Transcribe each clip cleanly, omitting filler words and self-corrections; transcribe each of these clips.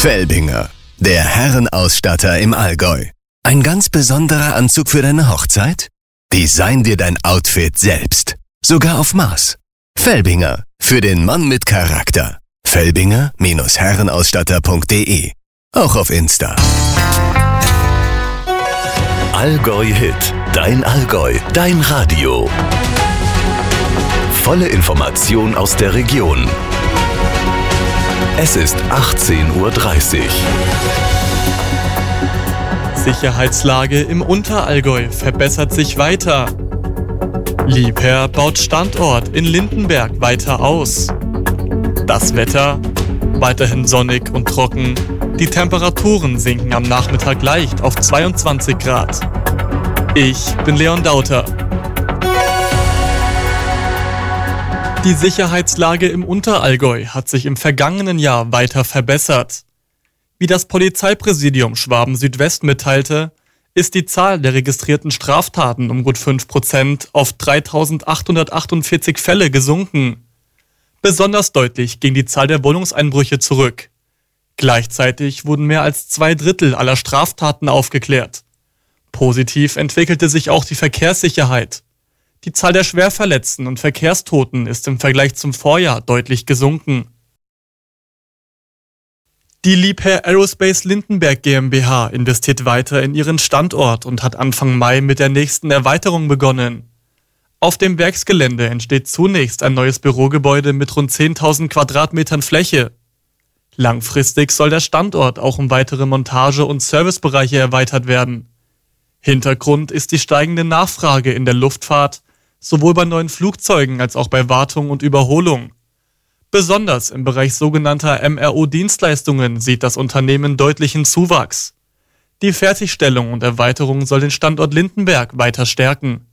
Felbinger, der Herrenausstatter im Allgäu. Ein ganz besonderer Anzug für deine Hochzeit? Design dir dein Outfit selbst. Sogar auf Maß. Felbinger, für den Mann mit Charakter. Felbinger-Herrenausstatter.de. Auch auf Insta. Allgäu Hit. Dein Allgäu. Dein Radio. Volle Information aus der Region. Es ist 18:30 Uhr. Sicherheitslage im Unterallgäu verbessert sich weiter. Liebherr baut Standort in Lindenberg weiter aus. Das Wetter? Weiterhin sonnig und trocken. Die Temperaturen sinken am Nachmittag leicht auf 22 Grad. Ich bin Leon Dauter. Die Sicherheitslage im Unterallgäu hat sich im vergangenen Jahr weiter verbessert. Wie das Polizeipräsidium Schwaben-Südwest mitteilte, ist die Zahl der registrierten Straftaten um gut 5% auf 3.848 Fälle gesunken. Besonders deutlich ging die Zahl der Wohnungseinbrüche zurück. Gleichzeitig wurden mehr als 2/3 aller Straftaten aufgeklärt. Positiv entwickelte sich auch die Verkehrssicherheit. Die Zahl der Schwerverletzten und Verkehrstoten ist im Vergleich zum Vorjahr deutlich gesunken. Die Liebherr Aerospace Lindenberg GmbH investiert weiter in ihren Standort und hat Anfang Mai mit der nächsten Erweiterung begonnen. Auf dem Werksgelände entsteht zunächst ein neues Bürogebäude mit rund 10.000 Quadratmetern Fläche. Langfristig soll der Standort auch um weitere Montage- und Servicebereiche erweitert werden. Hintergrund ist die steigende Nachfrage in der Luftfahrt, sowohl bei neuen Flugzeugen als auch bei Wartung und Überholung. Besonders im Bereich sogenannter MRO-Dienstleistungen sieht das Unternehmen deutlichen Zuwachs. Die Fertigstellung und Erweiterung soll den Standort Lindenberg weiter stärken.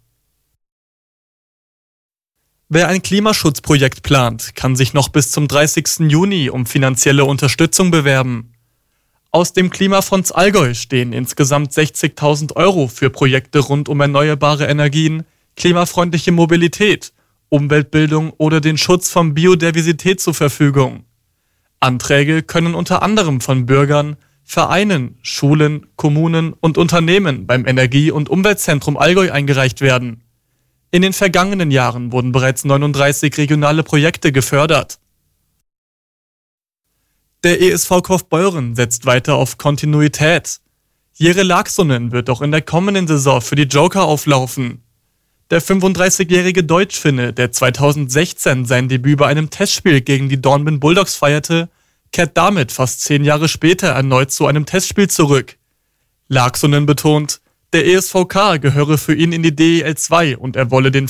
Wer ein Klimaschutzprojekt plant, kann sich noch bis zum 30. Juni um finanzielle Unterstützung bewerben. Aus dem Klimafonds Allgäu stehen insgesamt 60.000 € für Projekte rund um erneuerbare Energien, klimafreundliche Mobilität, Umweltbildung oder den Schutz von Biodiversität zur Verfügung. Anträge können unter anderem von Bürgern, Vereinen, Schulen, Kommunen und Unternehmen beim Energie- und Umweltzentrum Allgäu eingereicht werden. In den vergangenen Jahren wurden bereits 39 regionale Projekte gefördert. Der ESV Kaufbeuren setzt weiter auf Kontinuität. Jere Laaksonen wird auch in der kommenden Saison für die Joker auflaufen. Der 35-jährige Deutschfinne, der 2016 sein Debüt bei einem Testspiel gegen die Dornbirn Bulldogs feierte, kehrt damit fast 10 Jahre später erneut zu einem Testspiel zurück. Laaksonen betont, der ESVK gehöre für ihn in die DEL 2 und er wolle den